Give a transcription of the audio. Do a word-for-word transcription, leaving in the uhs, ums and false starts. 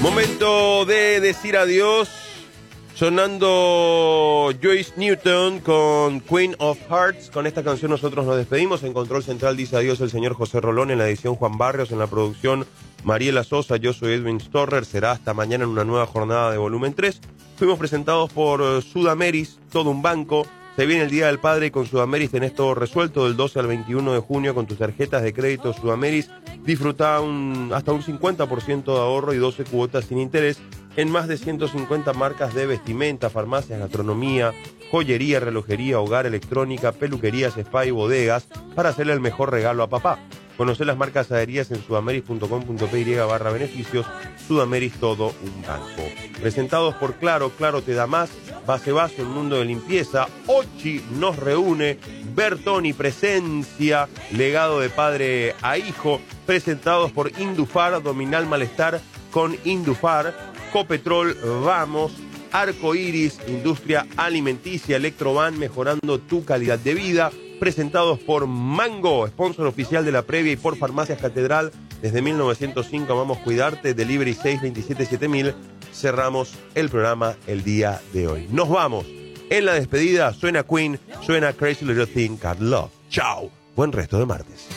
Momento de decir adiós. Sonando Joyce Newton con Queen of Hearts. Con esta canción nosotros nos despedimos. En Control Central dice adiós el señor José Rolón. En la edición Juan Barrios. En la producción Mariela Sosa. Yo soy Edwin Storrer. Será hasta mañana en una nueva jornada de volumen tres. Fuimos presentados por Sudameris, todo un banco. Se viene el Día del Padre y con Sudameris tenés todo resuelto. Del doce al veintiuno de junio con tus tarjetas de crédito Sudameris. Disfruta un, hasta un cincuenta por ciento de ahorro y doce cuotas sin interés en más de ciento cincuenta marcas de vestimenta, farmacias, gastronomía, joyería, relojería, hogar, electrónica, peluquerías, spa y bodegas para hacerle el mejor regalo a papá. Conocer las marcas adheridas en sudameris punto com punto pe y barra beneficios. Sudameris, todo un banco. Presentados por Claro, Claro te da más. Base Vaso, el mundo de limpieza. Ochi nos reúne. Bertoni presencia. Legado de padre a hijo. Presentados por Indufar, Abdominal Malestar con Indufar. Copetrol, vamos. Arco Iris, industria alimenticia. Electroban, mejorando tu calidad de vida. Presentados por Mango, sponsor oficial de la previa, y por Farmacias Catedral. Desde mil novecientos cinco amamos cuidarte. Delivery seis veintisiete siete mil. Cerramos el programa el día de hoy. Nos vamos. En la despedida suena Queen, suena Crazy Little Thing Called Love. Chao. Buen resto de martes.